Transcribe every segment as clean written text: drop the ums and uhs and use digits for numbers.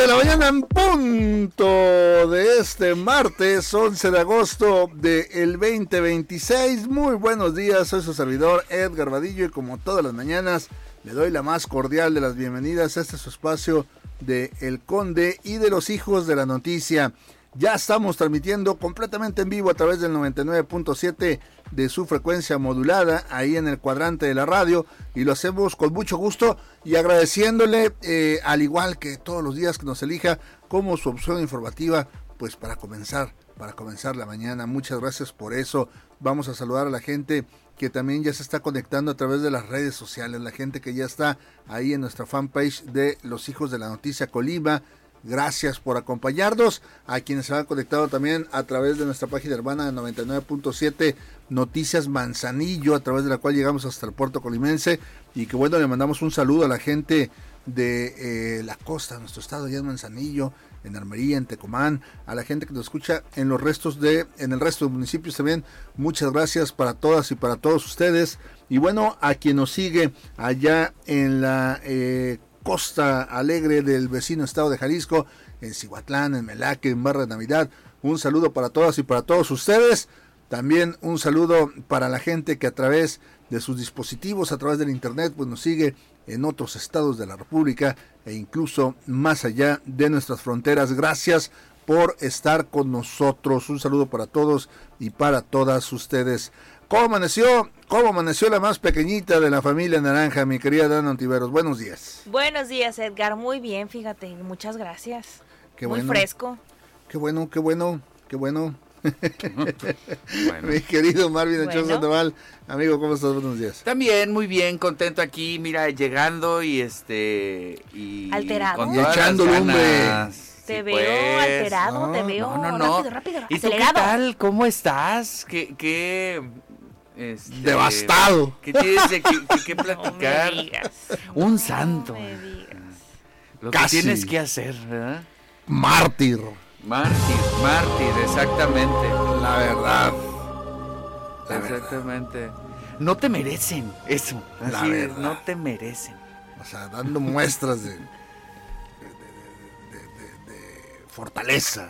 de la mañana en punto de este martes 11 de agosto del 2026. Muy buenos días, soy su servidor Edgar Vadillo y como todas las mañanas le doy la más cordial de las bienvenidas a este su espacio de El Conde y de los Hijos de la Noticia. Ya estamos transmitiendo completamente en vivo a través del 99.7 de su frecuencia modulada, ahí en el cuadrante de la radio, y lo hacemos con mucho gusto y agradeciéndole, al igual que todos los días que nos elija, como su opción informativa, pues para comenzar la mañana. Muchas gracias por eso. Vamos a saludar a la gente que también ya se está conectando a través de las redes sociales, la gente que ya está ahí en nuestra fanpage de Los Hijos de la Noticia Colima. Gracias por acompañarnos, a quienes se han conectado también a través de nuestra página hermana de 99.7 Noticias Manzanillo, a través de la cual llegamos hasta el puerto colimense, y que bueno, le mandamos un saludo a la gente de la costa de nuestro estado, allá en Manzanillo, en Armería, en Tecomán, a la gente que nos escucha en el resto de municipios también. Muchas gracias para todas y para todos ustedes, y bueno, a quien nos sigue allá en la Costa Alegre del vecino estado de Jalisco, en Cihuatlán, en Melaque, en Barra de Navidad. Un saludo para todas y para todos ustedes. También un saludo para la gente que a través de sus dispositivos, a través del internet, pues nos sigue en otros estados de la República e incluso más allá de nuestras fronteras. Gracias por estar con nosotros. Un saludo para todos y para todas ustedes. ¿Cómo amaneció la más pequeñita de la familia naranja, mi querida Dana Ontiveros? Buenos días. Buenos días, Edgar. Muy bien, fíjate. Muchas gracias. Qué muy bueno. Fresco. Qué bueno. Bueno. Mi querido Marvin Ochoa Sandoval, amigo, ¿cómo estás? Buenos días. También muy bien, contento aquí, mira, llegando y alterado. Con y echando lumbre. Te veo alterado, te veo rápido, ¿Y tú acelerado. qué tal? ¿Cómo estás? ¿Qué devastado? ¿Qué tienes que platicar? No me digas. Un santo. No me digas. Lo Casi. que tienes que hacer, ¿verdad? Mártir, exactamente. la verdad. Exactamente. No te merecen eso. La Así, verdad. no te merecen. O sea, dando muestras de fortaleza,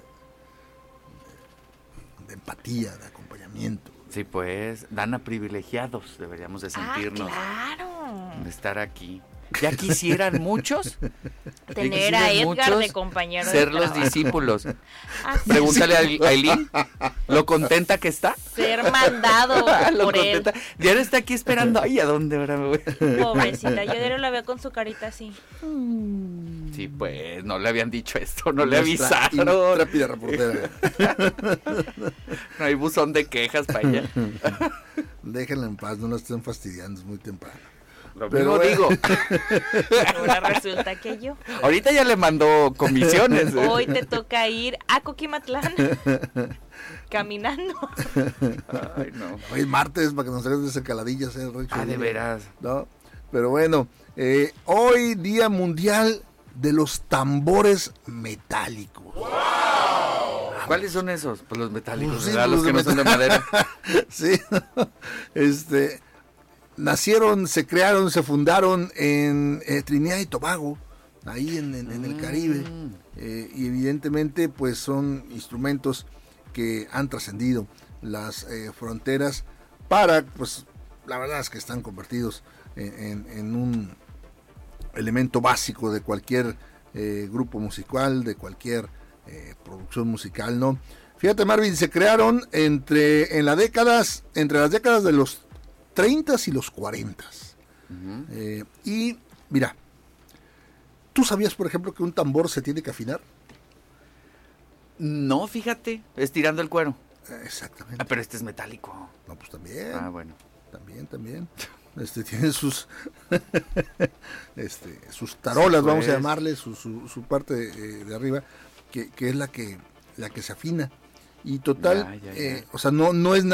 de empatía, de acompañamiento. Sí, pues, dan a privilegiados, deberíamos de sentirnos. Claro. De estar aquí. Ya quisieran muchos Tener a Edgar de compañero ser de los trabajo. discípulos. Así Pregúntale a Aileen lo contenta que está. ser mandado Lo por él. contenta. Diario está aquí esperando. Ay, ¿a dónde ahora me voy? Pobrecita, yo diario la veo con su carita así. Sí, pues, no le habían dicho esto, no le Nuestra avisaron. intrépida reportera. No hay buzón de quejas para allá. Déjenla en paz, no la estén fastidiando, es muy temprano. Lo Pero mismo digo. Ahora resulta que yo. Ahorita ya le mandó comisiones. Hoy te toca ir a Coquimatlán caminando. Ay, no. Hoy es martes para que nos traigan esas caladillas, De veras. ¿No? Pero bueno, hoy Día Mundial de los Tambores Metálicos. ¿Cuáles son esos? Pues los metálicos, Pues sí, ¿verdad? Los que no son de madera. Sí, nacieron, se crearon, se fundaron en Trinidad y Tobago, ahí en el Caribe, y evidentemente pues son instrumentos que han trascendido las fronteras para, pues la verdad es que están convertidos en un elemento básico de cualquier grupo musical, de cualquier producción musical, ¿no? Fíjate, Marvin, se crearon entre las décadas de los 30s y los 40s. Y mira, ¿tú sabías, por ejemplo, que un tambor se tiene que afinar? No, fíjate, estirando el cuero. Exactamente. Pero este es metálico. No, pues también. Bueno. También. Tiene sus sus tarolas, Sí, pues. vamos a llamarle, su parte de arriba, que es la que se afina. Y total, Ya. o sea, no es